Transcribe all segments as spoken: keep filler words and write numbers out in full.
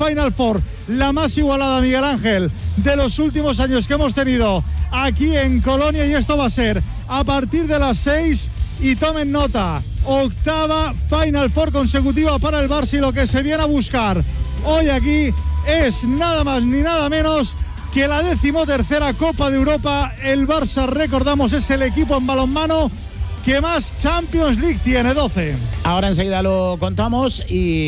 Final Four, la más igualada, Miguel Ángel, de los últimos años que hemos tenido aquí en Colonia, y esto va a ser a partir de las seis. Y tomen nota, octava Final Four consecutiva para el Barça, y lo que se viene a buscar hoy aquí es nada más ni nada menos que la decimotercera Copa de Europa. El Barça, recordamos, es el equipo en balonmano que más Champions League tiene, doce. Ahora enseguida lo contamos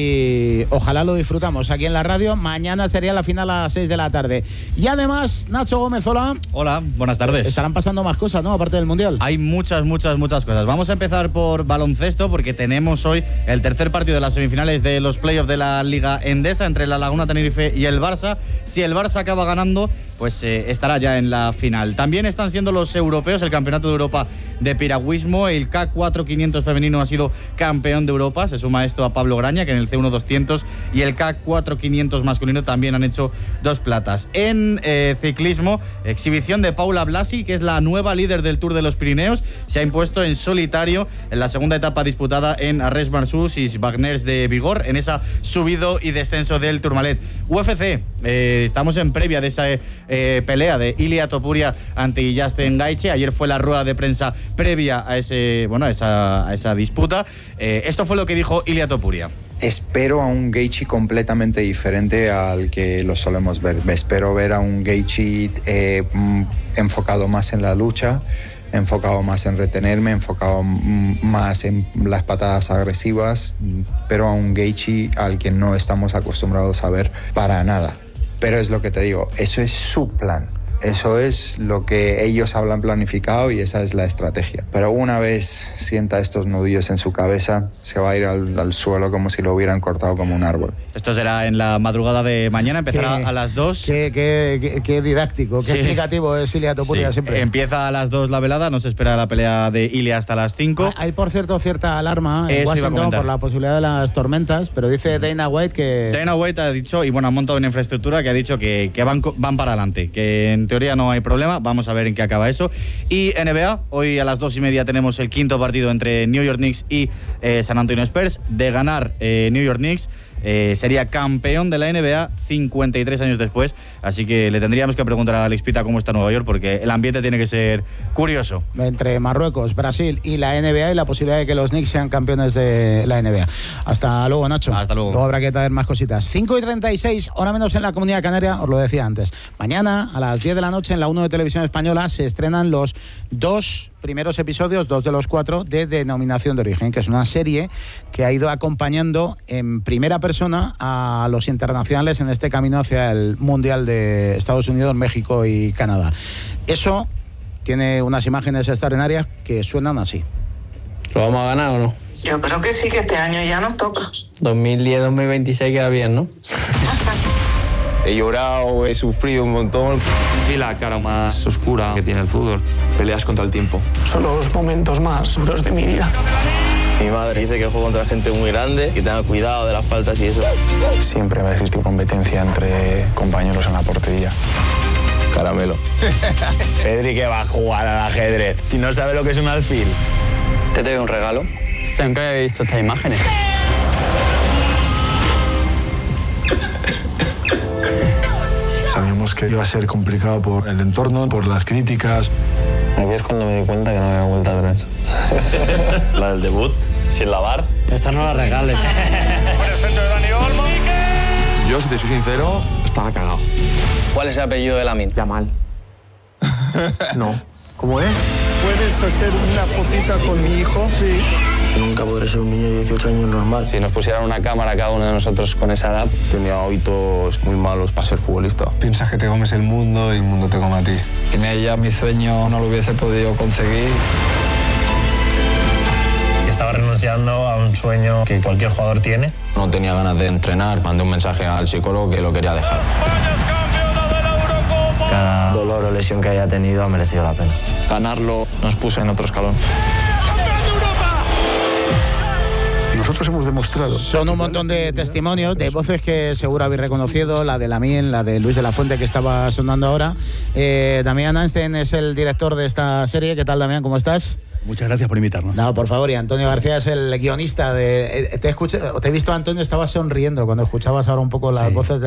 y ojalá lo disfrutamos aquí en la radio. Mañana sería la final a las seis de la tarde. Y además, Nacho Gómez, hola. Hola, buenas tardes. Estarán pasando más cosas, ¿no? Aparte del Mundial. Hay muchas, muchas, muchas cosas. Vamos a empezar por baloncesto, porque tenemos hoy el tercer partido de las semifinales de los playoffs de la Liga Endesa entre la Laguna Tenerife y el Barça. Si el Barça acaba ganando, pues eh, estará ya en la final. También están siendo los europeos, el Campeonato de Europa de Piragüismo. El K cuatro quinientos femenino ha sido campeón de Europa. Se suma esto a Pablo Graña, que en el C uno doscientos, y el K cuatro quinientos masculino también han hecho dos platas. En eh, ciclismo, exhibición de Paula Blasi, que es la nueva líder del Tour de los Pirineos. Se ha impuesto en solitario en la segunda etapa disputada en Arres-Marsous y Wagners de Vigor, en esa subido y descenso del Tourmalet. U F C, eh, estamos en previa de esa eh, pelea de Ilia Topuria ante Justin Gaethje. Ayer fue la rueda de prensa previa a ese, bueno, a esa, a esa disputa. Eh, esto fue lo que dijo Ilia Topuria. Espero a un Gaethje completamente diferente al que lo solemos ver. Espero ver a un Gaethje eh, enfocado más en la lucha, enfocado más en retenerme, enfocado más en las patadas agresivas, pero a un Gaethje al que no estamos acostumbrados a ver para nada. Pero es lo que te digo, eso es su plan. Eso es lo que ellos hablan planificado y esa es la estrategia. Pero una vez sienta estos nudillos en su cabeza, se va a ir al, al suelo como si lo hubieran cortado como un árbol. Esto será en la madrugada de mañana, empezará qué, a las dos. Qué, qué, qué, qué didáctico, qué sí. explicativo es Ilia Topuria sí. siempre. Empieza a las dos la velada, no se espera la pelea de Ilia hasta las cinco. Hay, por cierto, cierta alarma en Eso Washington por la posibilidad de las tormentas, pero dice Dana White que... Dana White ha dicho, y bueno, ha montado una infraestructura que ha dicho que, que van, van para adelante, que en teoría no hay problema. Vamos a ver en qué acaba eso. Y N B A, hoy a las dos y media tenemos el quinto partido entre New York Knicks y eh, San Antonio Spurs. De ganar eh, New York Knicks, eh, sería campeón de la N B A cincuenta y tres años después. Así que le tendríamos que preguntar a Alex Pita cómo está Nueva York, porque el ambiente tiene que ser curioso. Entre Marruecos, Brasil y la N B A, y la posibilidad de que los Knicks sean campeones de la N B A. Hasta luego, Nacho. Hasta luego. Luego habrá que traer más cositas. cinco y treinta y seis, hora menos en la Comunidad Canaria, os lo decía antes. Mañana, a las diez de la noche, en la uno de Televisión Española, se estrenan los dos primeros episodios, dos de los cuatro, de Denominación de Origen, que es una serie que ha ido acompañando en primera persona a los internacionales en este camino hacia el Mundial de Estados Unidos, México y Canadá. Eso tiene unas imágenes extraordinarias que suenan así. ¿Lo vamos a ganar o no? Yo creo que sí, que este año ya nos toca. dos mil diez dos mil veintiséis queda bien, ¿no? He llorado, he sufrido un montón. Y la cara más oscura que tiene el fútbol. Peleas contra el tiempo. Son los momentos más duros de mi vida. Mi madre dice que juego contra gente muy grande, que tenga cuidado de las faltas y eso. Siempre va a existir competencia entre compañeros en la portería. Caramelo. Pedri, que va a jugar al ajedrez si no sabe lo que es un alfil. Te doy un regalo. Nunca había visto estas imágenes. Sabíamos que iba a ser complicado por el entorno, por las críticas. Aquí es cuando me di cuenta que no había vuelta atrás. La del debut, sin lavar. Esta no la regales. Por el centro de Dani Olmo. Yo, si te soy sincero, estaba cagado. ¿Cuál es el apellido de Lamine? Yamal. No. ¿Cómo es? ¿Puedes hacer una fotita con mi hijo? Sí. Nunca podré ser un niño de dieciocho años normal. Si nos pusieran una cámara a cada uno de nosotros con esa edad, tenía hábitos muy malos para ser futbolista. Piensas que te comes el mundo y el mundo te come a ti. Tenía ya mi sueño, no lo hubiese podido conseguir. Estaba renunciando a un sueño que cualquier jugador tiene. No tenía ganas de entrenar, mandé un mensaje al psicólogo que lo quería dejar. Cada dolor o lesión que haya tenido ha merecido la pena. Ganarlo nos puso en otro escalón. Nosotros hemos demostrado. Son un montón de testimonios, de voces que seguro habéis reconocido, la de Lamine, la de Luis de la Fuente que estaba sonando ahora. Eh, Damián Einstein es el director de esta serie. ¿Qué tal, Damián? ¿Cómo estás? Muchas gracias por invitarnos. No, por favor, y Antonio García es el guionista de... Te he, escuché, te he visto, Antonio, estabas sonriendo cuando escuchabas ahora un poco las sí. voces de